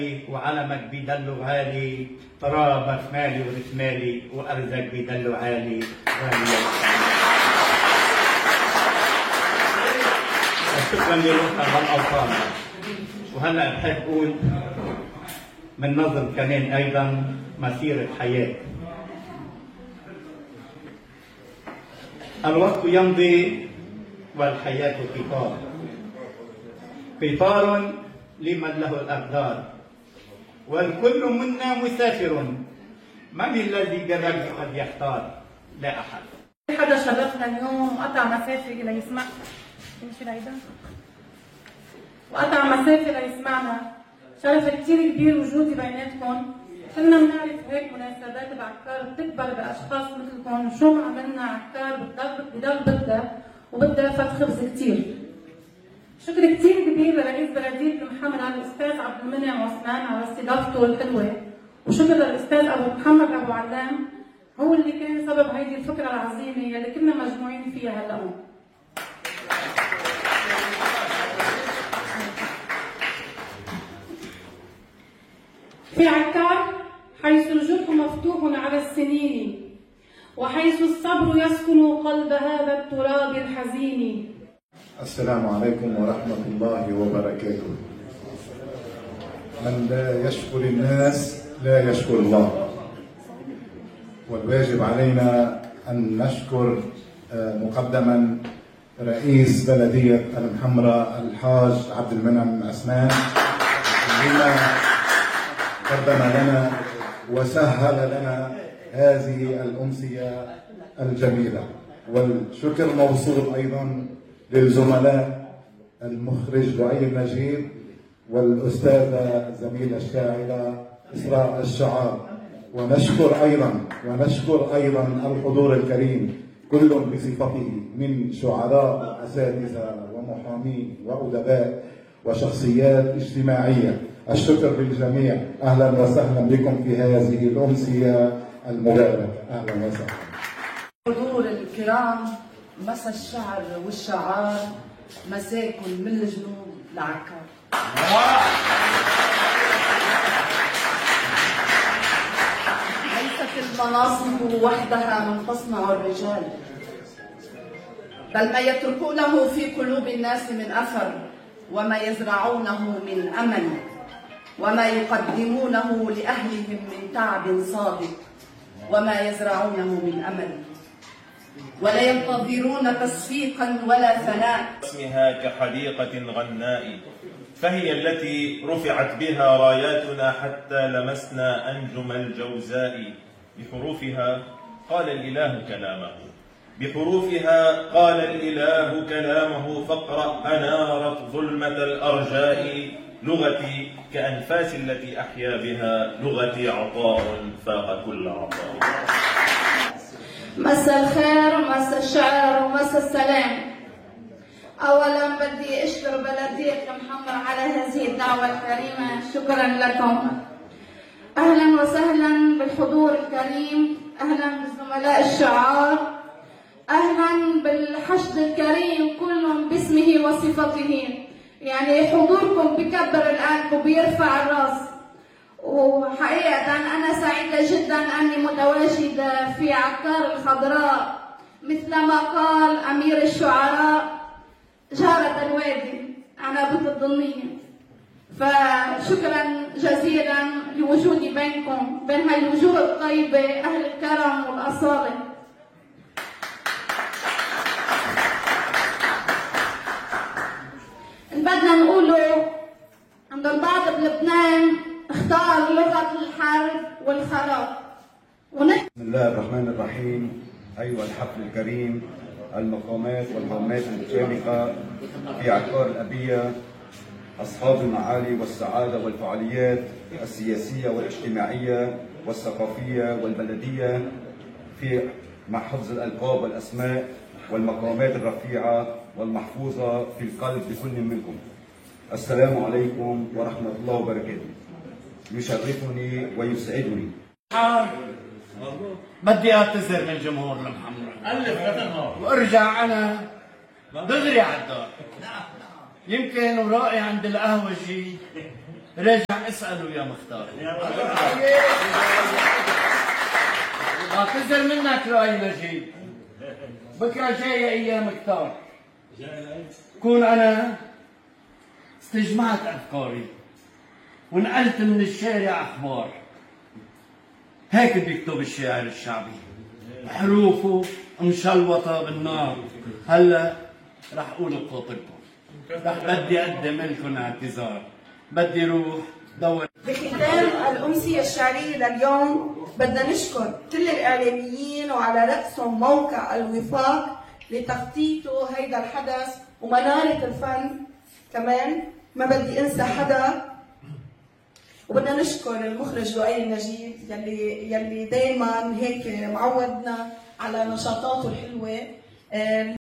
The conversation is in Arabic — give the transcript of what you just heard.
وعلمك بيدلوا غالي، ترابك مالي ورثمالي، وأرزك بيدلوا عالي غالي. شكرا لروحنا والأوطان. وهلا بحب أقول من نظم كمان أيضا مسيرة حياة. الوقت يمضي والحياة قطار، قطار لمن له الأقدار، والكل منا مسافر، من الذي جرب قد يختار؟ لا أحد. حدا شرفنا اليوم وقطع مسافة ليسمع وقطع مسافة ليسمعنا. شرف كثير كبير وجودي بيناتكم. كنا بنعرف هيك مناسبات بعكار بتكبر باشخاص مثلكم، شو ما عملنا عكار بضل بدها وبدها فت خبز كثير. شكر كثير كبير لرئيس بلدية المحمرة الاستاذ عبد المنعم عثمان على استضافته الحلوة، وشكر للاستاذ ابو محمد ابو علام، هو اللي كان سبب هيدي الفكرة العظيمة يلي كنا مجموعين فيها هلا هون. في عكار حيث الجرح مفتوح على السنين، وحيث الصبر يسكن قلب هذا التراب الحزين. السلام عليكم ورحمة الله وبركاته. من لا يشكر الناس لا يشكر الله، والواجب علينا أن نشكر مقدما رئيس بلدية المحمرة الحاج عبد المنعم عثمان بما قدم لنا وسهل لنا هذه الأمسية الجميلة. والشكر موصول أيضا للزملاء المخرج لؤي النجيب والأستاذة الزميلة الشاعرة إسراء الشعار. ونشكر أيضا الحضور الكريم كل بصفته من شعراء وأساتذة ومحامين وأدباء وشخصيات اجتماعية. الشكر للجميع. أهلا وسهلا بكم في هذه الأمسية المباركة. أهلا وسهلا. حضور الكرام، مسا الشعر والشعار، مساكم من الجنوب لعكار. ليست المناصب وحدها من تصنع الرجال، بل ما يتركونه في قلوب الناس من أثر، وما يزرعونه من أمل، وما يقدمونه لأهلهم من تعب صادق، وما يزرعونه من أمل، ولا ينتظرون تصفيقا ولا ثناء. اسمها كحديقة غناء، فهي التي رفعت بها راياتنا حتى لمسنا أنجم الجوزاء. بحروفها قال الإله كلامه، بحروفها قال الإله كلامه، فاقرأ أنارت ظلمة الأرجاء. لغتي كأنفاس التي أحيا بها، لغتي عطاء فاق كل عطاء. مسا الخير ومسا الشعر ومسا السلام. أولا بدي أشكر بلدية المحمرة على هذه الدعوة الكريمة، شكرا لكم. أهلا وسهلا بالحضور الكريم، أهلا بالزملاء الشعار، أهلا بالحشد الكريم كل باسمه وصفته. يعني حضوركم بكبر القلب وبيرفع الراس، وحقيقة أنا سعيدة جدا أني متواجدة في عكار الخضراء، مثل ما قال أمير الشعراء جارة الوادي عنابة الضنية. فشكرا جزيلا لوجودي بينكم، بين هاي الوجوه الطيبة أهل الكرم والأصالة. بدنا نقوله عند البعض بلبنان اختار لغة الحرب والخراب. بسم الله الرحمن الرحيم. أيها الحفل الكريم، المقامات والهامات المشاركة في عكار الأبية، أصحاب المعالي والسعادة والفعاليات السياسية والاجتماعية والثقافية والبلدية، في مع حفظ الألقاب والأسماء والمقامات الرفيعة والمحفوظة في القلب بكل منكم. السلام عليكم ورحمة الله وبركاته. يشرفني ويسعدني. بدي اعتذر من جمهور المحمرة وارجع انا دغري على الدار. يمكن ورائي عند القهوجي رجع اسأله يا مختار. اعتذر منك رأي نجيب. بكرة جاية أيام كتار. كون أنا استجمعت أفكاري ونقلت من الشارع أخبار. هيك بيكتب الشاعر الشعبي، حروفه مشلوطة بالنار. هلا رح أقول بخاطركم، رح بدي أقدم لكم اعتذار. بدي روح دور. بختام الأمسية الشعرية لليوم بدنا نشكر كل الإعلاميين وعلى رأسهم موقع الوفاق لتخطيطه هيدا الحدث ومنارة الفن كمان. ما بدي انسى حدا. وبدنا نشكر المخرج لؤي النجيب يلي دايما هيك معودنا على نشاطاته الحلوة.